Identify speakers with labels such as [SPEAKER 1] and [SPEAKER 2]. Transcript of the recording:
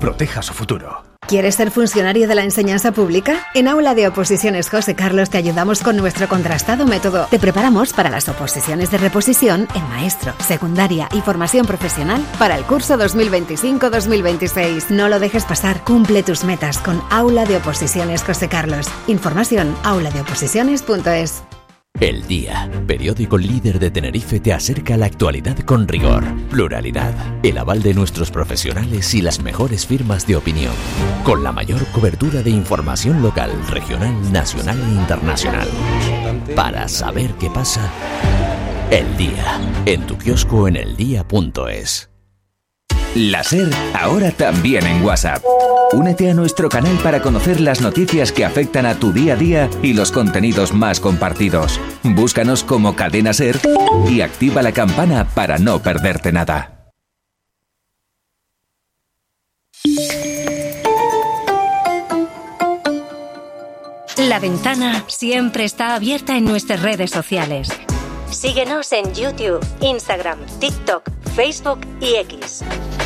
[SPEAKER 1] proteja su futuro.
[SPEAKER 2] ¿Quieres ser funcionario de la enseñanza pública? En Aula de Oposiciones José Carlos te ayudamos con nuestro contrastado método. Te preparamos para las oposiciones de reposición en maestro, secundaria y formación profesional para el curso 2025-2026. No lo dejes pasar. Cumple tus metas con Aula de Oposiciones José Carlos. Información auladeoposiciones.es.
[SPEAKER 3] El Día, periódico líder de Tenerife, te acerca a la actualidad con rigor, pluralidad, el aval de nuestros profesionales y las mejores firmas de opinión, con la mayor cobertura de información local, regional, nacional e internacional. Para saber qué pasa, El Día, en tu kiosco o en eldia.es.
[SPEAKER 4] La SER, ahora también en WhatsApp. Únete a nuestro canal para conocer las noticias que afectan a tu día a día y los contenidos más compartidos. Búscanos como Cadena SER y activa la campana para no perderte nada.
[SPEAKER 5] La ventana siempre está abierta en nuestras redes sociales. Síguenos en YouTube, Instagram, TikTok, Facebook y X.